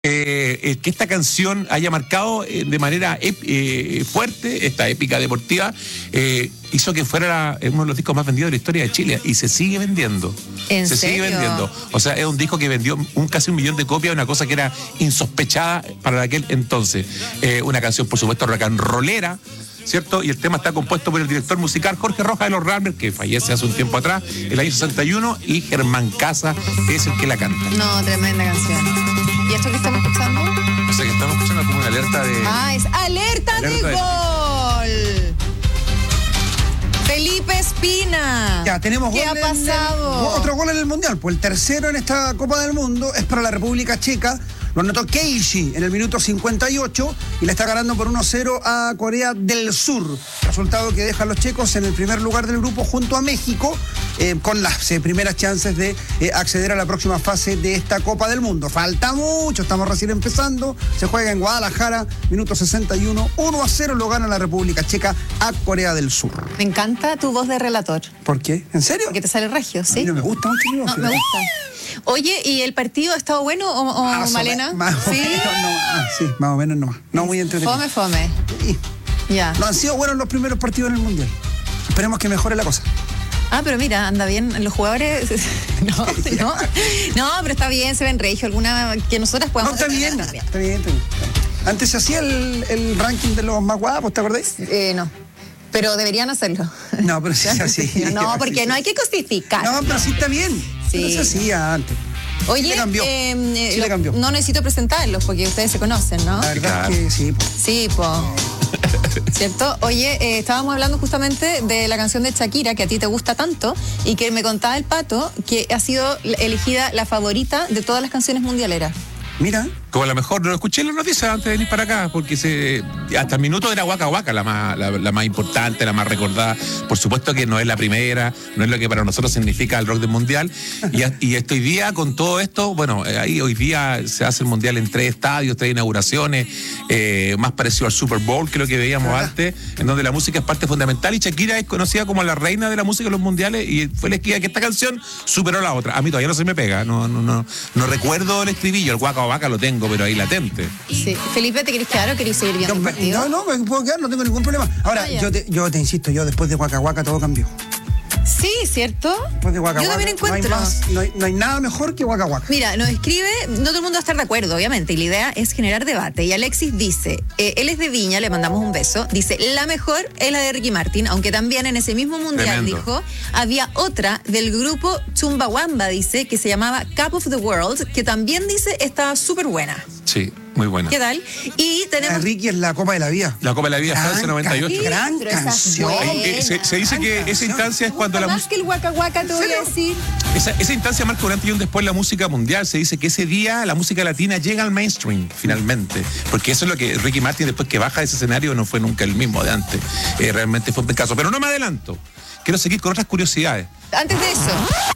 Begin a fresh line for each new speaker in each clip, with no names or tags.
Que esta canción haya marcado de manera fuerte, esta épica deportiva, hizo que fuera uno de los discos más vendidos de la historia de Chile y se sigue vendiendo.
¿En
se
serio?
sigue vendiendo. O sea, es un disco que vendió casi 1 millón de copias, una cosa que era insospechada para aquel entonces. Una canción, por supuesto, rock and rollera, ¿cierto? Y el tema está compuesto por el director musical Jorge Rojas de los Ramblers, que fallece hace un tiempo atrás, el año 61, y Germán Casa es el que la canta.
No, tremenda canción. ¿Y esto que estamos escuchando?
O sea, que estamos escuchando como una alerta de...
Ah, es alerta de gol. Felipe Espina.
Ya, tenemos
¿Qué
gol
ha pasado?
Otro gol en el Mundial. Pues el tercero en esta Copa del Mundo es para la República Checa. Lo anotó Keiji en el minuto 58 y le está ganando por 1-0 a Corea del Sur. Resultado que deja a los checos en el primer lugar del grupo junto a México, con las primeras chances de acceder a la próxima fase de esta Copa del Mundo. Falta mucho, estamos recién empezando. Se juega en Guadalajara, minuto 61. 1-0 lo gana la República Checa a Corea del Sur.
Me encanta tu voz de relator.
¿Por qué? ¿En serio?
Porque te sale regio,
A mí
¿sí?
no me gusta mucho mi voz,
No,
pero-
me gusta. Oye, ¿y el partido ha estado bueno o Malena?
Más o
¿Sí?
menos no. Sí, más o menos no. No muy entretenido.
Fome.
Sí.
Ya.
No han sido buenos los primeros partidos en el Mundial. Esperemos que mejore la cosa.
Ah, pero mira, anda bien los jugadores. No, pero está bien, se ven regio. Alguna que nosotras
No,
podamos.
está bien. Está bien. Antes se hacía el ranking de los más guapos, ¿te acordáis?
No. Pero deberían hacerlo.
No, pero sí se hacía.
No, porque no hay que justificar.
No, pero sí está bien.
Sí.
Pero se hacía antes.
Oye,
Chile cambió. Chile cambió.
no necesito presentarlos porque ustedes se conocen, ¿no?
La verdad es que sí. Pues.
Sí, ¿cierto? Oye, estábamos hablando justamente de la canción de Shakira, que a ti te gusta tanto, y que me contaba el Pato que ha sido elegida la favorita de todas las canciones mundialeras.
Mira.
Como a lo mejor, lo escuché en las noticias antes de venir para acá, porque hasta el minuto era Waka Waka la más importante, la más recordada. Por supuesto que no es la primera, no es lo que para nosotros significa el rock del mundial. Y hoy día, con todo esto, bueno, ahí hoy día se hace el mundial en 3 estadios, 3 inauguraciones, más parecido al Super Bowl que lo que veíamos antes, en donde la música es parte fundamental. Y Shakira es conocida como la reina de la música en los mundiales, y fue elegida que esta canción superó a la otra. A mí todavía no se me pega, no recuerdo el estribillo, el Waka Waka lo tengo, pero ahí latente.
Sí. Felipe, ¿te querés quedar o querés seguir viendo el partido?
No, me puedo quedar, no tengo ningún problema. Ahora, yo te insisto, después de Waka Waka todo cambió.
Sí, ¿cierto?
Después de Waka
Yo
Waka
también encuentro.
no hay nada mejor que Waka Waka.
Mira, nos escribe, no todo el mundo va a estar de acuerdo, obviamente, y la idea es generar debate. Y Alexis dice, él es de Viña, le mandamos un beso, dice, la mejor es la de Ricky Martin, aunque también en ese mismo mundial,
Tremendo.
dijo, había otra del grupo Chumbawamba, dice, que se llamaba Cup of the World, que también dice, estaba súper buena.
Sí, muy buena.
¿Qué tal? Y tenemos...
Ricky es la Copa de la Vida.
La Copa de la Vida, Francia 98.
Sí,
Gran
pero esa es
canción.
buena.
Se dice que esa instancia es cuando la
Más
música...
que el Waka Waka, te voy a decir.
Esa instancia marca un antes y un después en la música mundial. Se dice que ese día la música latina llega al mainstream, finalmente. Porque eso es lo que Ricky Martin, después que baja de ese escenario, no fue nunca el mismo de antes. Realmente fue un caso. Pero no me adelanto. Quiero seguir con otras curiosidades.
Antes de eso,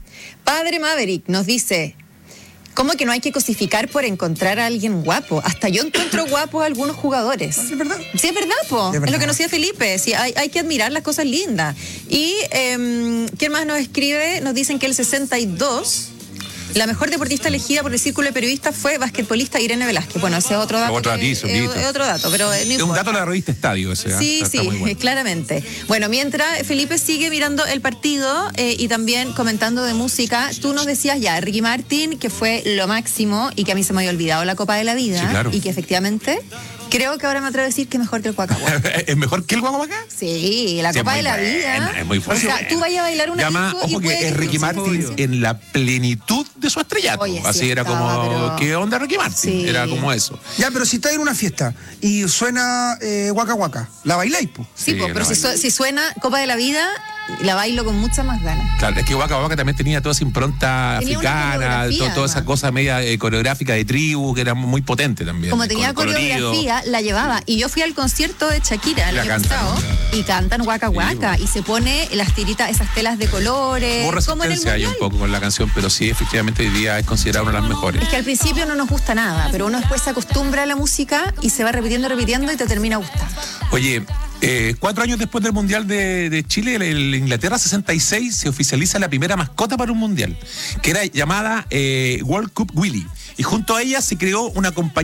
Padre Maverick nos dice... ¿Cómo que no hay que cosificar por encontrar a alguien guapo? Hasta yo encuentro guapos a algunos jugadores.
¿Es verdad?
Sí, es verdad, po.
Es verdad.
Es lo que nos decía Felipe. Sí, hay que admirar las cosas lindas. Y, ¿quién más nos escribe? Nos dicen que el 62... La mejor deportista elegida por el Círculo de Periodistas fue basquetbolista Irene Velázquez. Bueno, ese es otro dato.
Otro datizo,
es otro dato, pero no
Es un
importa.
dato de la revista Estadio ese.
Sí,
Está muy bueno.
claramente. Bueno, mientras Felipe sigue mirando el partido y también comentando de música, tú nos decías ya, Ricky Martin, que fue lo máximo y que a mí se me había olvidado la Copa de la Vida.
Sí, claro.
Y que efectivamente, creo que ahora me atrevo a decir que es mejor que el Waka Waka.
¿Es mejor que el Waka Waka?
Sí, la
Sí,
Copa
es
de
muy
la
buena,
Vida.
es muy
o
fuerte.
sea, tú vayas a bailar una
Llama,
disco y
ojo
puede
que es
te
Ricky
guste.
Martin en la plenitud de su estrellato.
Oye,
Así
sí
era
estaba,
como,
pero-
¿qué onda Ricky Martin?
Sí.
Era como eso.
Ya, pero si estás en una fiesta y suena Waka Waka, ¿la bailáis, po?
Sí,
Sí,
pero
no,
si suena Copa de la Vida, la bailo con muchas más ganas.
Claro, es que Waka Waka también tenía toda esa impronta
Tenía una
africana,
coreografía,
toda esa
además.
cosa media coreográfica de tribu, que era muy potente también.
Como tenía
colorido.
coreografía, la llevaba. Y yo fui al concierto de Shakira el
La
año
cantan,
pasado y cantan Waka Waka. Y se pone las tiritas, esas telas de colores.
Hubo
como en el
resistencia ahí un
mundial.
poco con la canción, pero sí, efectivamente hoy día es considerada una de las mejores.
Es que al principio no nos gusta nada, pero uno después se acostumbra a la música y se va repitiendo y te termina gustando.
Oye, 4 años después del Mundial de Chile, el Inglaterra 66, se oficializa la primera mascota para un Mundial, que era llamada World Cup Willy. Y junto a ella se creó una compañía